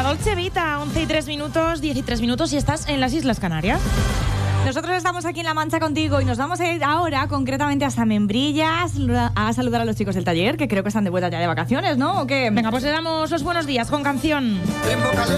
Dolce Vita, 11 y 3 minutos, 10 y 3 minutos y estás en las Islas Canarias. Nosotros estamos aquí en La Mancha contigo y nos vamos a ir ahora concretamente hasta Membrillas a saludar a los chicos del taller, que creo que están de vuelta ya de vacaciones, ¿no? ¿O qué? Venga, pues le damos los buenos días con canción.